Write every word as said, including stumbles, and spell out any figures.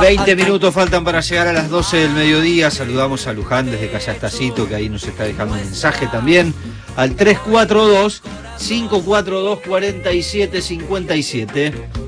veinte minutos faltan para llegar a las doce del mediodía. Saludamos a Luján desde Callastacito, que ahí nos está dejando un mensaje también, al tres cuatro dos, cinco cuatro dos, cuatro siete cinco siete.